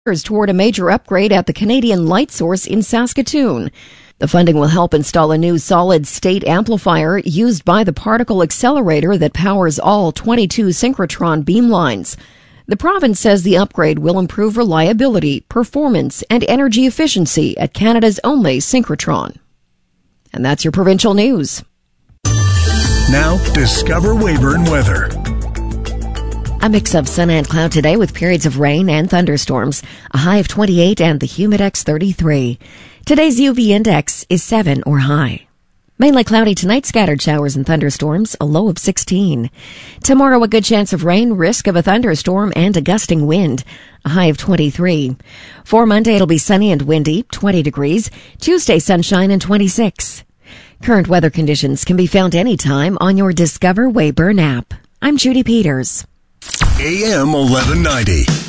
toward a major upgrade at the Canadian Light Source in Saskatoon. The funding will help install a new solid-state amplifier used by the particle accelerator that powers all 22 synchrotron beamlines. The province says the upgrade will improve reliability, performance, and energy efficiency at Canada's only synchrotron. And that's your provincial news. Now, Discover Weyburn weather. A mix of sun and cloud today with periods of rain and thunderstorms. A high of 28 and the humidex 33. Today's UV index is 7 or high. Mainly cloudy tonight, scattered showers and thunderstorms, a low of 16. Tomorrow, a good chance of rain, risk of a thunderstorm and a gusting wind, a high of 23. For Monday, it'll be sunny and windy, 20 degrees. Tuesday, sunshine and 26. Current weather conditions can be found anytime on your Discover Weyburn app. I'm Judy Peters. AM 1190.